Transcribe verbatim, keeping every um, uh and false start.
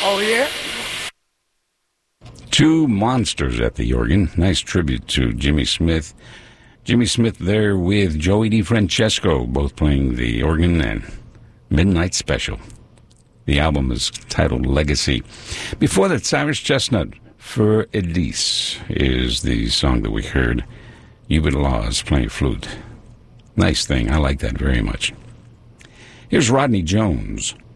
Oh, yeah? Two monsters at the organ. Nice tribute to Jimmy Smith. Jimmy Smith there with Joey DeFrancesco, both playing the organ and Midnight Special. The album is titled Legacy. Before that, Cyrus Chestnut, For Elise, is the song that we heard. Hubert Laws playing flute. Nice thing. I like that very much. Here's Rodney Jones.